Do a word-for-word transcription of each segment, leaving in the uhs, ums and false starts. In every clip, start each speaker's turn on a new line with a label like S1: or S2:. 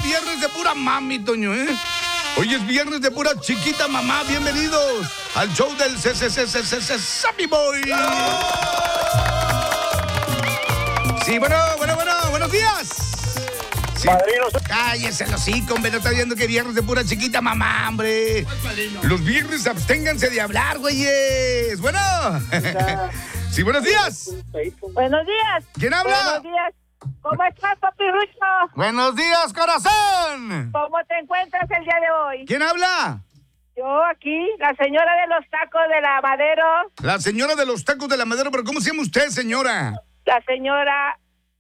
S1: viernes de pura mami, Toño, ¿eh? Hoy es viernes de pura chiquita mamá. Bienvenidos al show del C C C C C C Sammy Boy. Sí, bueno, bueno, bueno, buenos días. Sí.
S2: Padrinos.
S1: Cállese el hocico, hombre, no está viendo que viernes de pura chiquita mamá, hombre. Los viernes absténganse de hablar, güeyes. Bueno. Sí, buenos días.
S3: Buenos días.
S1: ¿Quién habla?
S3: Buenos días. ¿Cómo estás, papi Rucho?
S1: Buenos días, corazón.
S3: ¿Cómo te encuentras el día de hoy?
S1: ¿Quién habla?
S3: Yo aquí, la señora de los tacos de la Madero.
S1: La señora de los tacos de la Madero, pero ¿cómo se llama usted, señora?
S3: La señora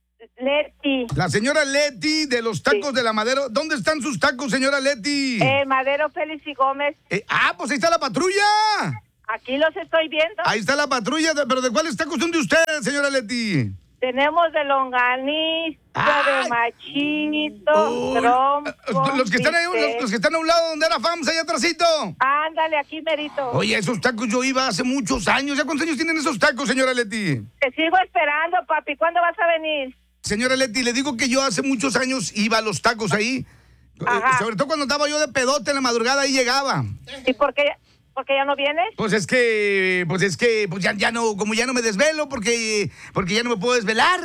S3: Leti.
S1: La señora Leti de los tacos
S3: Sí.
S1: de la Madero. ¿Dónde están sus tacos, señora Leti?
S3: Eh, Madero, Félix y Gómez.
S1: Eh, ah, pues ahí está la patrulla.
S3: Aquí los estoy viendo.
S1: Ahí está la patrulla, de- pero ¿de cuáles tacos son de usted, señora Leti?
S3: Tenemos de longaniza,
S1: Ay.
S3: de machito,
S1: Uy,
S3: trompo,
S1: los que están ahí,
S3: bistec.
S1: los, los que están a un lado donde era FAMS, allá atrásito.
S3: Ándale, aquí, Merito.
S1: Oye, esos tacos yo iba hace muchos años. ¿Ya cuántos años tienen esos tacos, señora Leti?
S3: Te sigo esperando, papi. ¿Cuándo vas a venir?
S1: Señora Leti, le digo que yo hace muchos años iba a los tacos ahí. Eh,
S3: Ajá.
S1: sobre todo cuando estaba yo de pedote en la madrugada, ahí llegaba.
S3: ¿Y por qué, por qué ya no vienes?
S1: Pues es que, pues es que, pues ya, ya no, como ya no me desvelo, porque, porque ya no me puedo desvelar.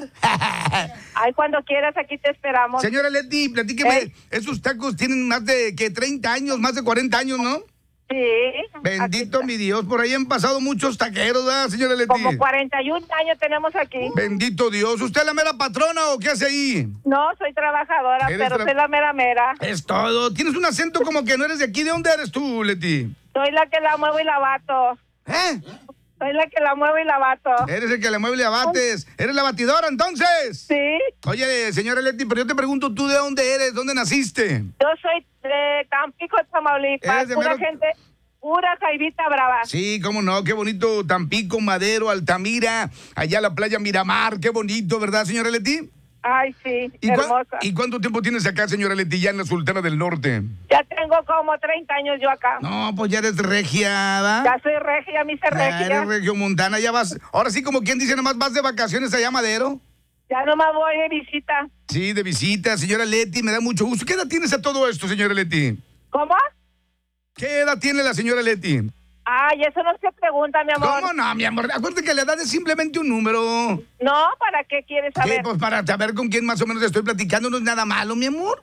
S3: Ay, cuando quieras, aquí te esperamos.
S1: Señora Leti, platíqueme,
S3: ¿Eh?
S1: esos tacos tienen más de, que treinta años, más de cuarenta años, ¿no?
S3: Sí.
S1: Bendito
S3: aquí-
S1: mi Dios, por ahí han pasado muchos taqueros, ¿verdad, señora Leti?
S3: Como cuarenta y un años tenemos aquí.
S1: Bendito Dios, ¿usted es la mera patrona o qué hace ahí?
S3: No, soy trabajadora,
S1: ¿Eres
S3: pero
S1: tra-
S3: soy la mera mera.
S1: Es todo, tienes un acento como que no eres de aquí, ¿de dónde eres tú, Leti?
S3: Soy la que la muevo y la bato.
S1: ¿Eh?
S3: Soy la que la muevo y la bato.
S1: Eres el que le mueve y le abates, ¿eres la batidora entonces?
S3: Sí,
S1: Oye, señora Leti, pero yo te pregunto, ¿tú de dónde eres? ¿Dónde naciste?
S3: yo soy de Tampico, Tamaulipas.
S1: Eres de
S3: Pura
S1: mero-
S3: gente, pura jaivita brava.
S1: Sí, cómo no, qué bonito Tampico, Madero, Altamira, allá la playa Miramar, qué bonito, ¿verdad, señora Leti?
S3: Ay, sí,
S1: ¿Y, cua-
S3: hermosa.
S1: ¿Y cuánto tiempo tienes acá, señora Leti, ya en la Sultana del Norte?
S3: Ya tengo como treinta años yo acá.
S1: No, pues ya eres regia, ¿verdad?
S3: Ya soy regia, mi ser
S1: Ah,
S3: regia.
S1: eres regiomontana, ya vas, ahora sí como quien dice, nomás vas de vacaciones allá a Madero.
S3: Ya nomás voy de visita.
S1: Sí, de visita, señora Leti, me da mucho gusto. ¿Qué edad tienes a todo esto, señora Leti?
S3: ¿Cómo?
S1: ¿Qué edad tiene la señora Leti?
S3: Ay, eso no se pregunta, mi amor.
S1: ¿Cómo no, mi amor? Acuérdate que la edad es simplemente un número.
S3: No, ¿para qué quieres
S1: ¿Qué?
S3: saber?
S1: Pues para saber con quién más o menos estoy platicando, no es nada malo, mi amor.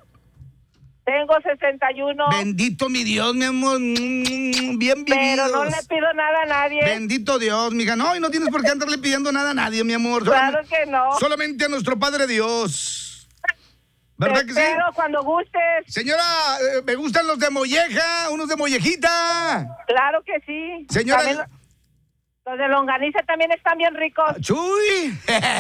S3: Tengo sesenta y uno,
S1: Bendito mi Dios, mi amor. Mm, Bien
S3: pero no
S1: vividos.
S3: le pido nada a nadie.
S1: Bendito Dios, mija. No, y no tienes por qué andarle pidiendo nada a nadie, mi amor.
S3: Claro
S1: Solamente,
S3: que no.
S1: solamente a nuestro Padre Dios. ¿Verdad
S3: Te
S1: que sí?
S3: espero cuando gustes.
S1: Señora, eh, me gustan los de molleja, unos de mollejita.
S3: Claro que sí.
S1: Señora-
S3: También lo- los de longaniza también están bien ricos.
S1: ¡Chuy!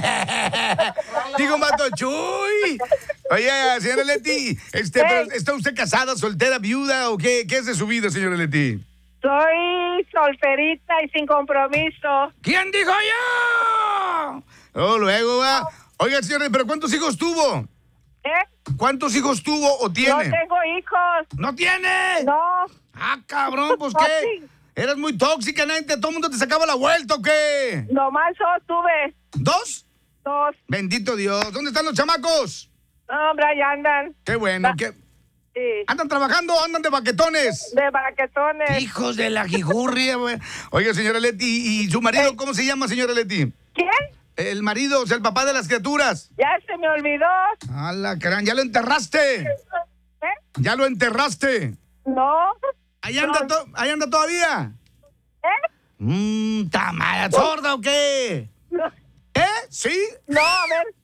S1: Digo, mato, ¡chuy! Oye, señora Leti, este,
S3: Hey.
S1: pero, ¿está usted casada, soltera, viuda o qué? ¿Qué es de su vida, señora Leti?
S3: Soy solterita y sin compromiso.
S1: ¿Quién dijo yo? Oh, luego va. Oiga, señora, ¿pero cuántos hijos tuvo?
S3: ¿Eh?
S1: ¿Cuántos hijos tuvo o
S3: No
S1: tiene?
S3: tengo hijos.
S1: ¿No tiene?
S3: No.
S1: Ah, cabrón, pues
S3: No,
S1: qué.
S3: sí.
S1: Eras muy tóxica, nadie, te- todo el mundo te sacaba la vuelta o qué.
S3: Nomás dos tuve.
S1: ¿Dos?
S3: Dos.
S1: Bendito Dios. ¿Dónde están los chamacos?
S3: No, hombre, ahí andan.
S1: Qué bueno,
S3: Ah.
S1: qué.
S3: Sí.
S1: ¿Andan trabajando o andan de baquetones?
S3: De baquetones.
S1: Hijos de la jijurria, güey. Oiga, señora Leti, ¿y su marido cómo se llama, señora Leti?
S3: ¿Quién?
S1: El marido, o sea, el papá de las criaturas.
S3: Ya se me olvidó.
S1: A la caran, ¿ya lo enterraste?
S3: ¿Eh?
S1: ¿Ya lo enterraste?
S3: No.
S1: ¿Ahí anda,
S3: No.
S1: to- ahí anda todavía?
S3: ¿Eh?
S1: Mmm, ¿tamara sorda o qué?
S3: No,
S1: ¿Eh? ¿Sí?
S3: no, a ver.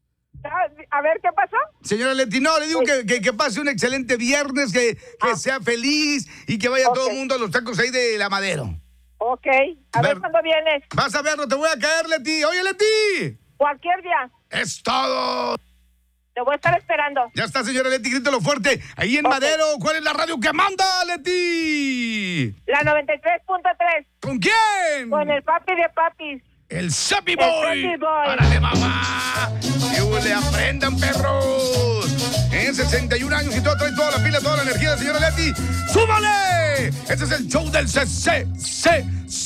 S3: A ver, ¿qué pasó?
S1: Señora Leti, no, le digo que, que, que pase un excelente viernes, que, que
S3: Ah.
S1: sea feliz y que vaya todo
S3: Ok.
S1: el mundo a los tacos ahí de la Madero.
S3: Ok. A ver
S1: Ver-
S3: cuándo vienes.
S1: Vas a verlo, te voy a caer, Leti. Oye, Leti.
S3: Cualquier día.
S1: Es todo.
S3: Te voy a estar esperando.
S1: Ya está, señora Leti, grítelo fuerte. Ahí en
S3: Ok.
S1: Madero, ¿cuál es la radio que manda, Leti?
S3: La noventa y tres punto tres.
S1: ¿Con quién?
S3: Con el papi de papis.
S1: El Sappy
S3: El
S1: Boy.
S3: Sappy Boy.
S1: ¡Árale, mamá! ¡Que le aprendan, perros! En sesenta y un años y todo, trae toda la pila, toda la energía de señora Leti. ¡Súbale! Ese es el show del C C C